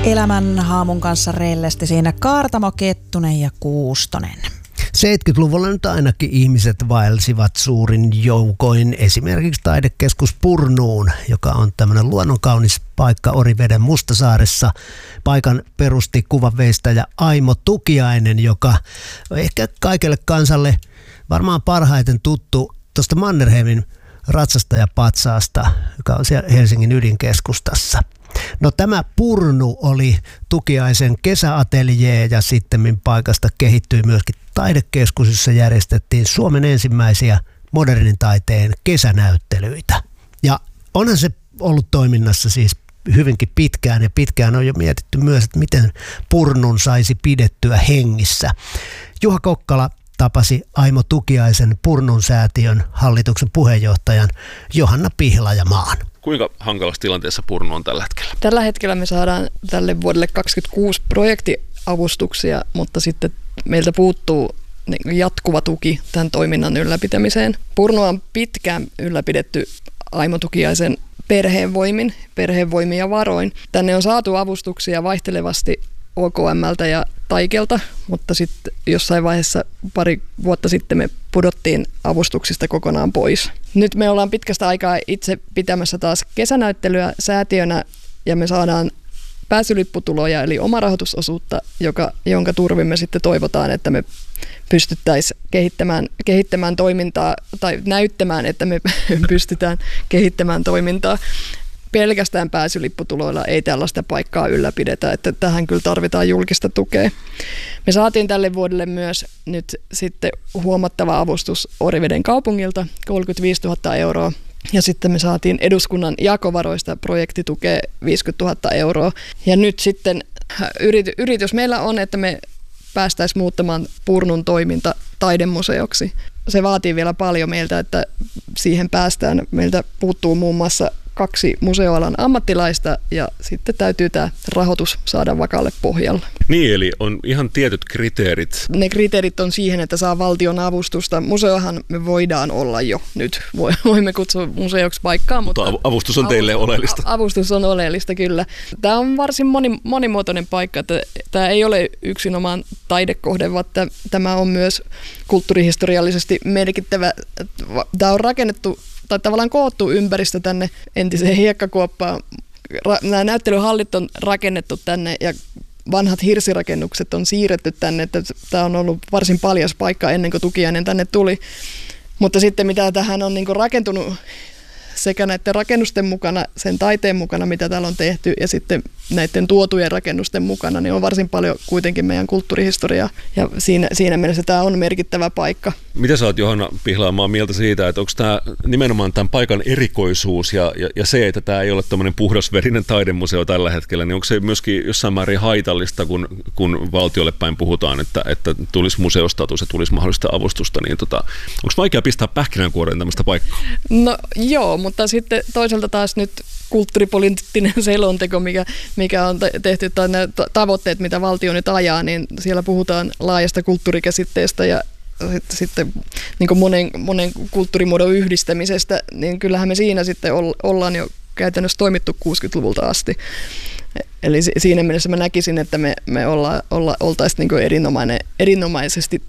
Elämän haamun kanssa reellesti siinä Kaartamo, Kettunen ja Kuustonen. 70-luvulla nyt ainakin ihmiset vaelsivat suurin joukoin esimerkiksi taidekeskus Purnuun, joka on tämmöinen luonnonkaunis paikka Oriveden Mustasaaressa. Paikan perusti kuvanveistäjä Aimo Tukiainen, joka on ehkä kaikelle kansalle varmaan parhaiten tuttu tuosta Mannerheimin ratsastajapatsaasta, joka on siellä Helsingin ydinkeskustassa. No tämä Purnu oli Tukiaisen kesäateljee ja sitten paikasta kehittyi myöskin taidekeskus, jossa järjestettiin Suomen ensimmäisiä modernin taiteen kesänäyttelyitä. Ja onhan se ollut toiminnassa siis hyvinkin pitkään ja pitkään on jo mietitty myös, että miten Purnun saisi pidettyä hengissä. Juha Kokkala tapasi Aimo Tukiaisen Purnun säätiön hallituksen puheenjohtajan Johanna Pihlajamaan. Kuinka hankalassa tilanteessa Purnu on tällä hetkellä? Tällä hetkellä me saadaan tälle vuodelle 2026 projektiavustuksia, mutta sitten meiltä puuttuu jatkuva tuki tämän toiminnan ylläpitämiseen. Purnua on pitkään ylläpidetty Aimo Tukiaisen perheenvoimin ja varoin. Tänne on saatu avustuksia vaihtelevasti OKM:ltä ja Taikelta, mutta sitten jossain vaiheessa pari vuotta sitten me pudottiin avustuksista kokonaan pois. Nyt me ollaan pitkästä aikaa itse pitämässä taas kesänäyttelyä säätiönä ja me saadaan pääsylipputuloja eli omarahoitusosuutta, jonka turvin me sitten toivotaan, että me pystyttäisiin kehittämään toimintaa tai näyttämään, että me pystytään kehittämään toimintaa. Pelkästään pääsylipputuloilla ei tällaista paikkaa ylläpidetä, että tähän kyllä tarvitaan julkista tukea. Me saatiin tälle vuodelle myös nyt sitten huomattava avustus Oriveden kaupungilta, 35 000 euroa. Ja sitten me saatiin eduskunnan jakovaroista projektitukea 50 000 euroa. Ja nyt sitten yritys meillä on, että me päästäisiin muuttamaan Purnun toiminta taidemuseoksi. Se vaatii vielä paljon meiltä, että siihen päästään. Meiltä puuttuu muun muassa 2 museoalan ammattilaista ja sitten täytyy tämä rahoitus saada vakaalle pohjalle. Niin, eli on ihan tietyt kriteerit. Ne kriteerit on siihen, että saa valtion avustusta. Museohan me voidaan olla jo nyt. Voimme kutsua museoksi paikkaa. Mutta avustus on teille oleellista. Avustus on oleellista, kyllä. Tämä on varsin monimuotoinen paikka. Että tämä ei ole yksinomaan taidekohde, vaan tämä on myös kulttuurihistoriallisesti merkittävä. Tämä on rakennettu tai tavallaan koottu ympäristö tänne entiseen hiekkakuoppaan. Nämä näyttelyhallit on rakennettu tänne ja vanhat hirsirakennukset on siirretty tänne. Että tämä on ollut varsin paljas paikka ennen kuin Tukiainen tänne tuli. Mutta sitten mitä tähän on rakentunut sekä näiden rakennusten mukana, sen taiteen mukana, mitä täällä on tehty, ja sitten näiden tuotujen rakennusten mukana, niin on varsin paljon kuitenkin meidän kulttuurihistoriaa, ja siinä mielessä tämä on merkittävä paikka. Mitä sä oot, Johanna Pihlajamaa, mieltä siitä, että onko tämä nimenomaan tämän paikan erikoisuus ja se, että tämä ei ole tämmöinen puhdasverinen taidemuseo tällä hetkellä, niin onko se myöskin jossain määrin haitallista, kun valtiolle päin puhutaan, että tulisi museostatus ja tulisi mahdollista avustusta, niin onko vaikea pistää pähkinänkuoreen tämmöistä paikkaa? No joo, mutta sitten toisaalta taas nyt kulttuuripoliittinen selonteko, mikä on tehty, tai nämä tavoitteet, mitä valtio nyt ajaa, niin siellä puhutaan laajasta kulttuurikäsitteestä ja sitten niin monen kulttuurimuodon yhdistämisestä, niin kyllähän me siinä sitten ollaan jo käytännössä toimittu 60-luvulta asti. Eli siinä mielessä mä näkisin, että me oltaisiin niin erinomaisesti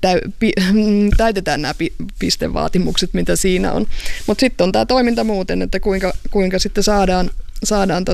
täytetään nämä pistevaatimukset, mitä siinä on. Mutta sitten on tämä toiminta muuten, että kuinka sitten saadaan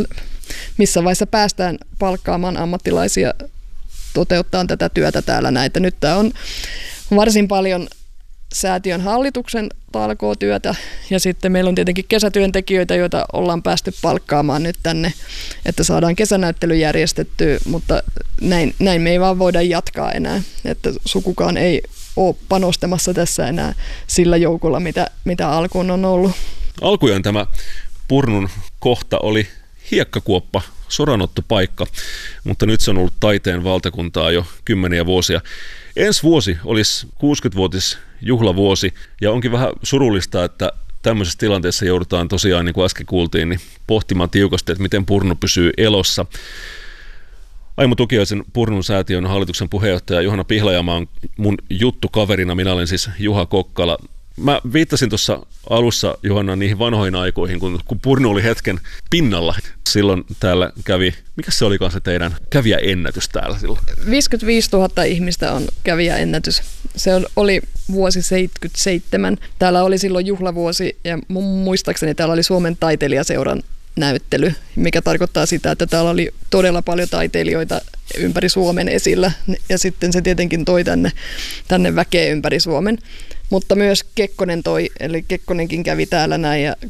missä vaiheessa päästään palkkaamaan ammattilaisia toteuttaa tätä työtä täällä näitä. Nyt tämä on varsin paljon säätiön hallituksen talkootyötä ja sitten meillä on tietenkin kesätyöntekijöitä, joita ollaan päästy palkkaamaan nyt tänne, että saadaan kesänäyttely järjestettyä, mutta näin me ei vaan voida jatkaa enää, että sukukaan ei ole panostamassa tässä enää sillä joukolla, mitä alkuun on ollut. Alkujaan tämä Purnun kohta oli hiekkakuoppa, soranottopaikka, mutta nyt se on ollut taiteen valtakuntaa jo kymmeniä vuosia. Ensi vuosi olisi 60-vuotisjuhlavuosi ja onkin vähän surullista, että tämmöisessä tilanteessa joudutaan tosiaan, niin kuin äsken kuultiin, niin pohtimaan tiukasti, että miten Purnu pysyy elossa. Aimo Tukiaisen Purnun säätiön hallituksen puheenjohtaja Johanna Pihlajamaa on mun juttukaverina. Minä olen siis Juha Kokkala. Mä viittasin tuossa alussa, Johanna, niihin vanhoihin aikoihin, kun Purnu oli hetken pinnalla. Silloin täällä kävi, mikä se olikaan se teidän kävijäennätys täällä silloin? 55 000 ihmistä on kävijäennätys. Se oli vuosi 77. Täällä oli silloin juhlavuosi ja muistaakseni täällä oli Suomen taiteilijaseuran näyttely, mikä tarkoittaa sitä, että täällä oli todella paljon taiteilijoita ympäri Suomen esillä ja sitten se tietenkin toi tänne väkeä ympäri Suomen. Mutta myös Kekkonen toi, eli Kekkonenkin kävi täällä näin ja